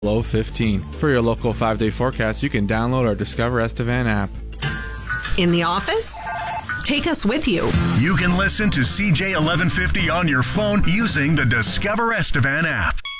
low 15. For your local 5-day forecast, you can download our Discover Estevan app. In the office? Take us with you. You can listen to CJ 1150 on your phone using the Discover Estevan app.